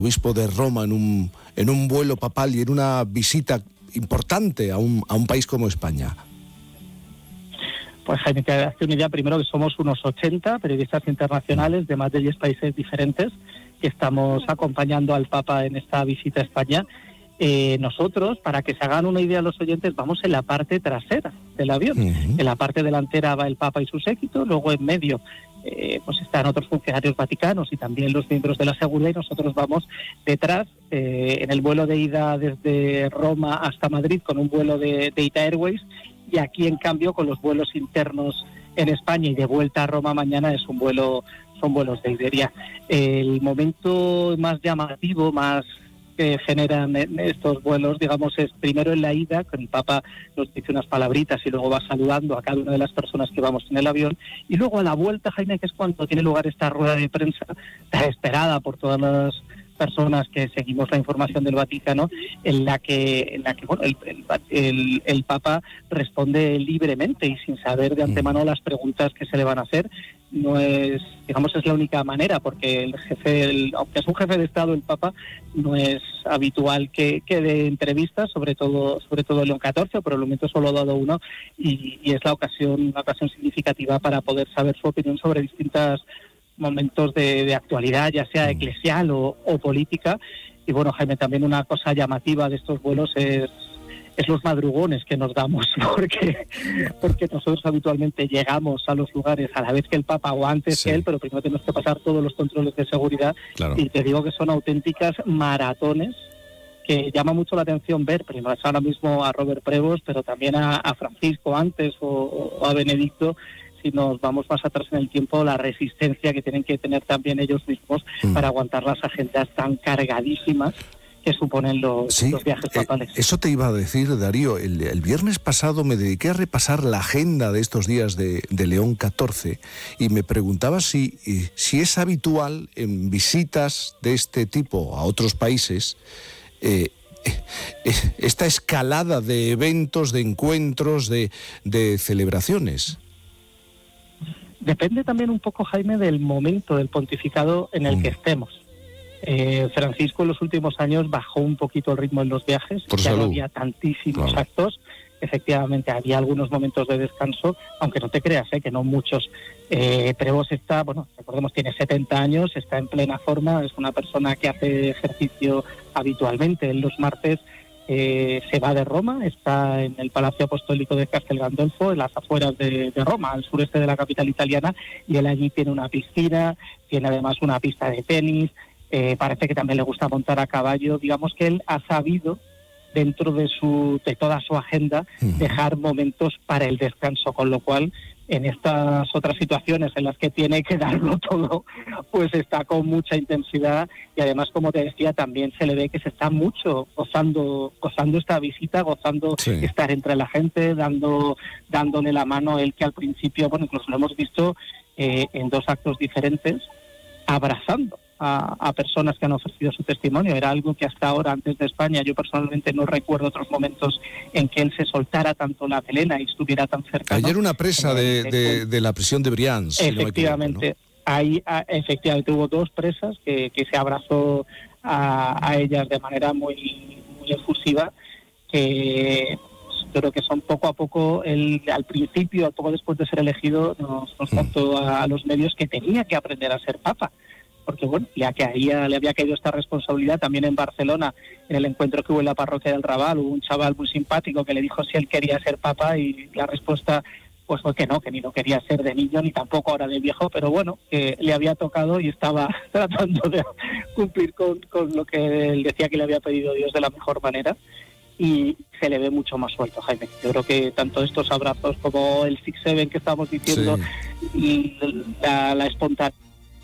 obispo de Roma en un vuelo papal y en una visita importante a un país como España? Pues Jaime, te hace una idea primero que somos unos 80 periodistas internacionales de más de 10 países diferentes que estamos acompañando al Papa en esta visita a España. Nosotros, para que se hagan una idea los oyentes, vamos en la parte trasera del avión. Uh-huh. En la parte delantera va el Papa y su séquito, luego en medio pues están otros funcionarios vaticanos y también los miembros de la seguridad, y nosotros vamos detrás en el vuelo de ida desde Roma hasta Madrid con un vuelo de Ita Airways, y aquí en cambio con los vuelos internos en España y de vuelta a Roma mañana son vuelos de Iberia. El momento más llamativo, más que generan estos vuelos, digamos, es primero en la ida, que el Papa nos dice unas palabritas y luego va saludando a cada una de las personas que vamos en el avión, y luego a la vuelta, Jaime, que es cuando tiene lugar esta rueda de prensa tan esperada por todas las personas que seguimos la información del Vaticano, en la que bueno, el Papa responde libremente y sin saber de antemano las preguntas que se le van a hacer. No es, digamos, es la única manera, porque el jefe, aunque es un jefe de Estado, el Papa, no es habitual que dé entrevistas, sobre todo León XIV, por el momento solo ha dado uno, y es una ocasión significativa para poder saber su opinión sobre distintos momentos de actualidad, ya sea eclesial o política. Y bueno, Jaime, también una cosa llamativa de estos vuelos es los madrugones que nos damos, porque nosotros habitualmente llegamos a los lugares a la vez que el Papa o antes que él, pero primero tenemos que pasar todos los controles de seguridad. Claro. Y te digo que son auténticas maratones que llama mucho la atención ver, primero ahora mismo a Robert Prevost, pero también a Francisco antes o a Benedicto. Si nos vamos más atrás en el tiempo, la resistencia que tienen que tener también ellos mismos para aguantar las agendas tan cargadísimas que suponen los viajes papales. Eso te iba a decir, Darío. El viernes pasado me dediqué a repasar la agenda de estos días de León XIV y me preguntaba si es habitual en visitas de este tipo a otros países esta escalada de eventos, de encuentros, de celebraciones. Depende también un poco, Jaime, del momento del pontificado en el que estemos. Francisco en los últimos años bajó un poquito el ritmo en los viajes, ya no había tantísimos actos. Efectivamente, había algunos momentos de descanso, aunque no te creas, que no muchos. Prevost está, bueno, recordemos, tiene 70 años, está en plena forma, es una persona que hace ejercicio habitualmente. En los martes se va de Roma, está en el Palacio Apostólico de Castel Gandolfo, en las afueras de Roma, al sureste de la capital italiana, y él allí tiene una piscina, tiene además una pista de tenis, parece que también le gusta montar a caballo. Digamos que él ha sabido, dentro de toda su agenda, dejar momentos para el descanso, con lo cual en estas otras situaciones en las que tiene que darlo todo, pues está con mucha intensidad, y además, como te decía, también se le ve que se está mucho gozando esta visita, gozando estar entre la gente, dándole la mano, él que al principio, bueno, incluso lo hemos visto en dos actos diferentes, abrazando a personas que han ofrecido su testimonio. Era algo que hasta ahora, antes de España, yo personalmente no recuerdo otros momentos en que él se soltara tanto la melena y estuviera tan cerca. Ayer una presa de la prisión de Brians. Efectivamente, efectivamente hubo dos presas que se abrazó a ellas de manera muy, muy efusiva, que creo que son poco a poco. Él, al principio, poco después de ser elegido, nos contó a los medios que tenía que aprender a ser papa, porque bueno, le había caído esta responsabilidad. También en Barcelona, en el encuentro que hubo en la parroquia del Raval, hubo un chaval muy simpático que le dijo si él quería ser papa, y la respuesta pues fue que ni lo quería ser de niño ni tampoco ahora de viejo, pero bueno, que le había tocado y estaba tratando de cumplir con lo que él decía que le había pedido Dios de la mejor manera, y se le ve mucho más suelto, Jaime. Yo creo que tanto estos abrazos como el 6-7 que estamos diciendo, y la espontaneidad.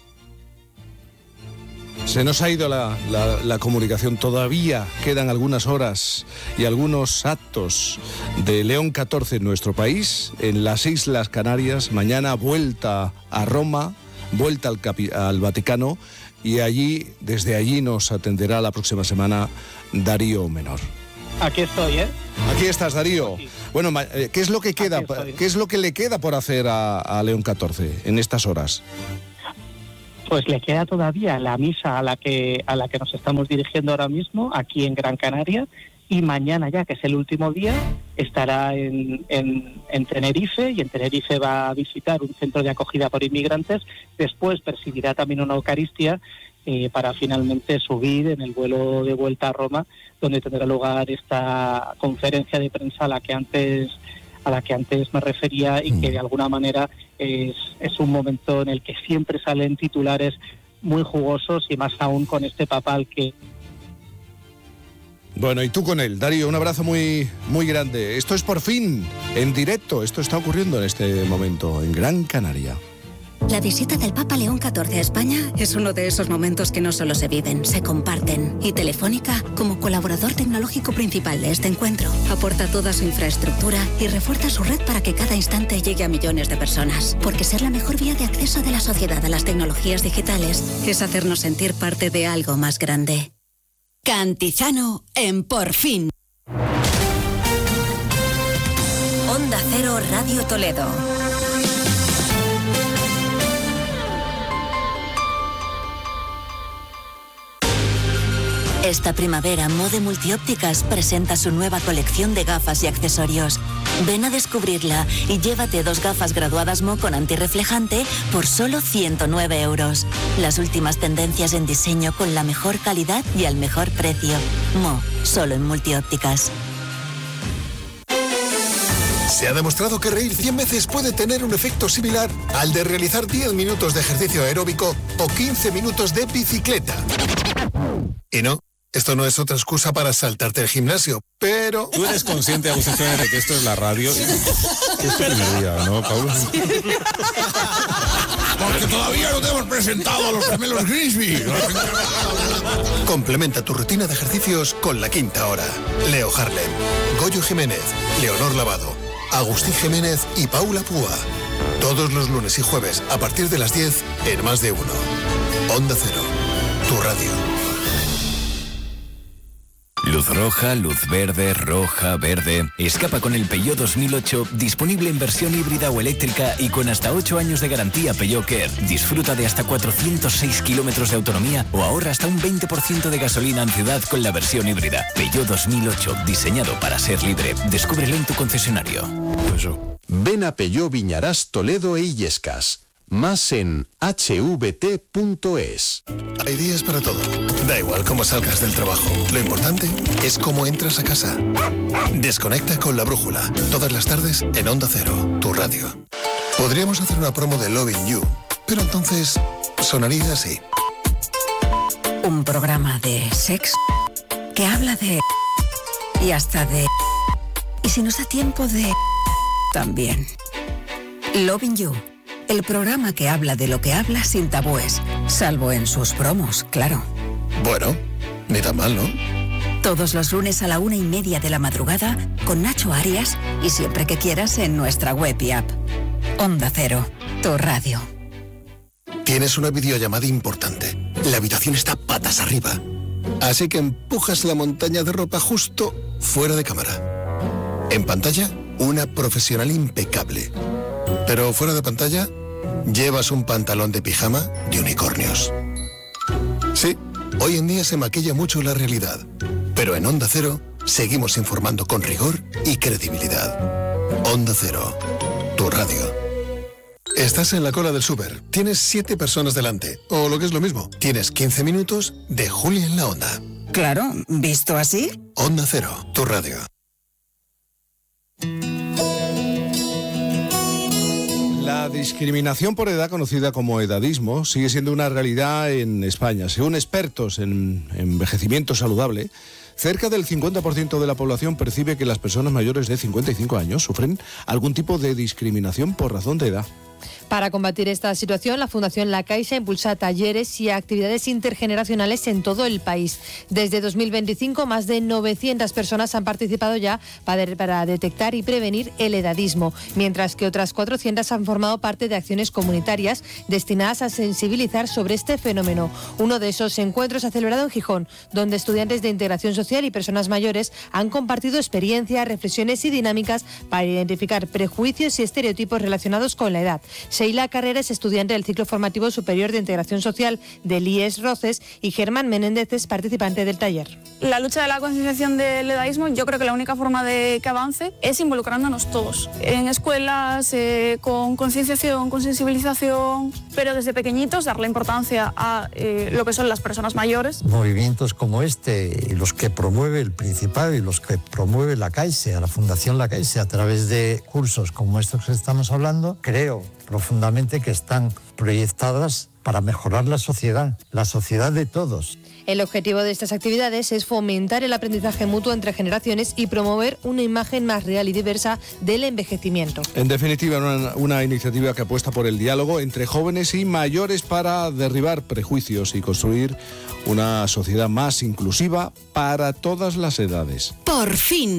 Se nos ha ido la comunicación. Todavía quedan algunas horas y algunos actos de León XIV en nuestro país, en las Islas Canarias. Mañana vuelta a Roma, vuelta al Vaticano, y desde allí nos atenderá la próxima semana Darío Menor. Aquí estoy, Aquí estás, Darío. Bueno, ¿qué es lo que queda? ¿Qué es lo que le queda por hacer a León XIV en estas horas? Pues le queda todavía la misa a la que nos estamos dirigiendo ahora mismo, aquí en Gran Canaria, y mañana ya, que es el último día, estará en Tenerife, y en Tenerife va a visitar un centro de acogida por inmigrantes. Después presidirá también una Eucaristía para finalmente subir en el vuelo de vuelta a Roma, donde tendrá lugar esta conferencia de prensa a la que antes me refería, y que de alguna manera es un momento en el que siempre salen titulares muy jugosos, y más aún con este papal que... Bueno, y tú con él, Darío, un abrazo muy, muy grande. Esto es Por Fin, en directo. Esto está ocurriendo en este momento, en Gran Canaria. La visita del Papa León XIV a España es uno de esos momentos que no solo se viven, se comparten. Y Telefónica, como colaborador tecnológico principal de este encuentro, aporta toda su infraestructura y refuerza su red para que cada instante llegue a millones de personas. Porque ser la mejor vía de acceso de la sociedad a las tecnologías digitales es hacernos sentir parte de algo más grande. Cantizano en Por Fin. Onda Cero Radio Toledo. Esta primavera, Mode Multiópticas presenta su nueva colección de gafas y accesorios. Ven a descubrirla y llévate 2 gafas graduadas Mo con antirreflejante por solo 109 euros. Las últimas tendencias en diseño con la mejor calidad y al mejor precio. Mo, solo en Multiópticas. Se ha demostrado que reír 100 veces puede tener un efecto similar al de realizar 10 minutos de ejercicio aeróbico o 15 minutos de bicicleta. Y no, esto no es otra excusa para saltarte el gimnasio, pero... Tú eres consciente, Agustín Jiménez, de que esto es la radio. Es el primer día, ¿no, Pablo? Porque todavía no te hemos presentado a los gemelos Grisby. Complementa tu rutina de ejercicios con La Quinta Hora. Leo Harlem, Goyo Jiménez, Leonor Lavado, Agustín Jiménez y Paula Púa. Todos los lunes y jueves a partir de las 10 en Más de Uno. Onda Cero, tu radio. Luz roja, luz verde, roja, verde. Escapa con el Peugeot 2008, disponible en versión híbrida o eléctrica y con hasta 8 años de garantía Peugeot Care. Disfruta de hasta 406 kilómetros de autonomía o ahorra hasta un 20% de gasolina en ciudad con la versión híbrida. Peugeot 2008, diseñado para ser libre. Descúbrelo en tu concesionario. Ven a Peugeot Viñarás, Toledo e Illescas. Más en hvt.es. Hay días para todo. Da igual cómo salgas del trabajo. Lo importante es cómo entras a casa. Desconecta con La Brújula. Todas las tardes en Onda Cero, tu radio. Podríamos hacer una promo de Loving You, pero entonces sonaría así. Un programa de sexo que habla de... y hasta de... y si nos da tiempo de... también. Loving You. El programa que habla de lo que habla sin tabúes, salvo en sus promos, claro. Bueno, ni tan mal, ¿no? Todos los lunes a la 1:30 de la madrugada con Nacho Arias y siempre que quieras en nuestra web y app. Onda Cero, tu radio. Tienes una videollamada importante. La habitación está patas arriba. Así que empujas la montaña de ropa justo fuera de cámara. En pantalla, una profesional impecable. Pero fuera de pantalla, llevas un pantalón de pijama de unicornios. Sí, hoy en día se maquilla mucho la realidad, pero en Onda Cero seguimos informando con rigor y credibilidad. Onda Cero, tu radio. Estás en la cola del súper, tienes 7 personas delante, o lo que es lo mismo, tienes 15 minutos de Julia en la Onda. Claro, ¿visto así? Onda Cero, tu radio. La discriminación por edad, conocida como edadismo, sigue siendo una realidad en España. Según expertos en envejecimiento saludable, cerca del 50% de la población percibe que las personas mayores de 55 años sufren algún tipo de discriminación por razón de edad. Para combatir esta situación, la Fundación La Caixa impulsa talleres y actividades intergeneracionales en todo el país. Desde 2025, más de 900 personas han participado ya para detectar y prevenir el edadismo, mientras que otras 400 han formado parte de acciones comunitarias destinadas a sensibilizar sobre este fenómeno. Uno de esos encuentros ha celebrado en Gijón, donde estudiantes de integración social y personas mayores han compartido experiencias, reflexiones y dinámicas para identificar prejuicios y estereotipos relacionados con la edad. Sheila Carrera es estudiante del ciclo formativo superior de integración social del IES Roces y Germán Menéndez es participante del taller. La lucha de la concienciación del edadismo, yo creo que la única forma de que avance es involucrándonos todos, en escuelas, con concienciación, con sensibilización, pero desde pequeñitos darle importancia a lo que son las personas mayores. Movimientos como este, y los que promueve el Principado y los que promueve la Caixa, la Fundación La Caixa, a través de cursos como estos que estamos hablando, creo profundamente que están proyectadas para mejorar la sociedad de todos. El objetivo de estas actividades es fomentar el aprendizaje mutuo entre generaciones y promover una imagen más real y diversa del envejecimiento. En definitiva, una iniciativa que apuesta por el diálogo entre jóvenes y mayores para derribar prejuicios y construir una sociedad más inclusiva para todas las edades. Por fin.